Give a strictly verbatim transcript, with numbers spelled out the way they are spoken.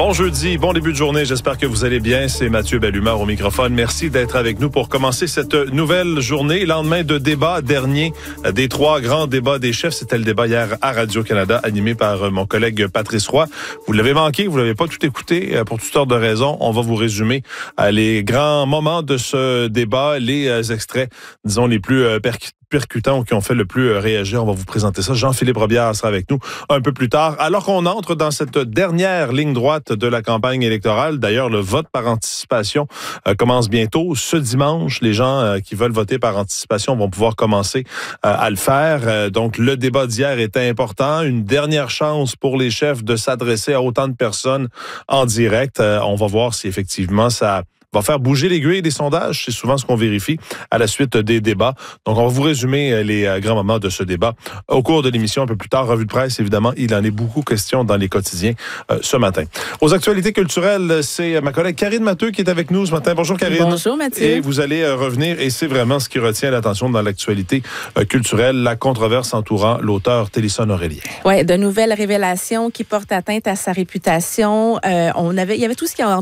Bon jeudi, bon début de journée. J'espère que vous allez bien. C'est Mathieu Bellumeur au microphone. Merci d'être avec nous pour commencer cette nouvelle journée. Lendemain de débat dernier des trois grands débats des chefs. C'était le débat hier à Radio-Canada, animé par mon collègue Patrice Roy. Vous l'avez manqué, vous l'avez pas tout écouté pour toutes sortes de raisons. On va vous résumer les grands moments de ce débat, les extraits, disons, les plus percutants. percutants ou qui ont fait le plus réagir. On va vous présenter ça. Jean-Philippe Robillard sera avec nous un peu plus tard. Alors qu'on entre dans cette dernière ligne droite de la campagne électorale, d'ailleurs, le vote par anticipation euh, commence bientôt. Ce dimanche, les gens euh, qui veulent voter par anticipation vont pouvoir commencer euh, à le faire. Euh, donc, le débat d'hier était important. Une dernière chance pour les chefs de s'adresser à autant de personnes en direct. Euh, on va voir si effectivement ça va faire bouger l'aiguille des sondages. C'est souvent ce qu'on vérifie à la suite des débats. Donc, on va vous résumer les grands moments de ce débat au cours de l'émission un peu plus tard. Revue de presse, évidemment, il en est beaucoup question dans les quotidiens euh, ce matin. Aux actualités culturelles, c'est ma collègue Karine Matteux qui est avec nous ce matin. Bonjour Karine. Bonjour Mathieu. Et vous allez euh, revenir, et c'est vraiment ce qui retient l'attention dans l'actualité euh, culturelle, la controverse entourant l'auteur Télésphone Aurélien. Oui, de nouvelles révélations qui portent atteinte à sa réputation. Euh, on avait, il y avait tout ce qui a